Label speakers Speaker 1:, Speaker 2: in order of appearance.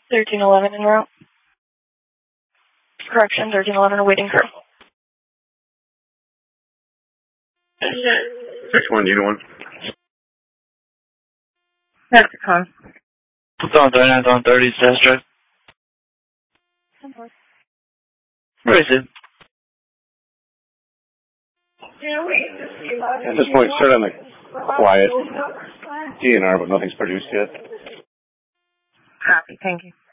Speaker 1: 1311 en route. Correction, 1311 awaiting crew.
Speaker 2: 61, unit 1.
Speaker 1: That's the con.
Speaker 3: Dawn 39, Dawn 30, test drive. Where is it?
Speaker 2: At this point, start on the quiet DNR, but nothing's produced yet.
Speaker 1: Copy, thank you.